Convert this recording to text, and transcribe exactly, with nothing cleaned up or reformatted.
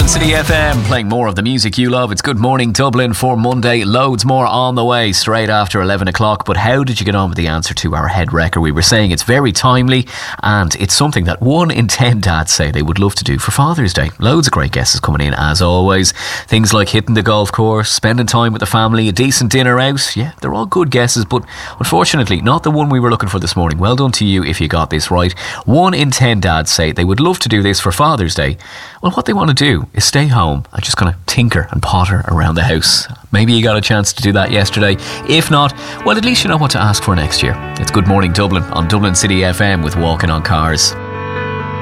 Dublin City F M, playing more of the music you love. It's Good Morning Dublin for Monday. Loads more on the way straight after eleven o'clock. But how did you get on with the answer to our head wrecker? We were saying it's very timely, and it's something that one in ten dads say they would love to do for Father's Day. Loads of great guesses coming in as always. Things like hitting the golf course, spending time with the family, a decent dinner out. Yeah, they're all good guesses, but unfortunately not the one we were looking for this morning. Well done to you if you got this right. One in ten dads say they would love to do this for Father's Day. Well, what they want to do is stay home and just kind of tinker and potter around the house. Maybe you got a chance to do that yesterday. If not, well, at least you know what to ask for next year. It's Good Morning Dublin on Dublin City F M with Walking on Cars.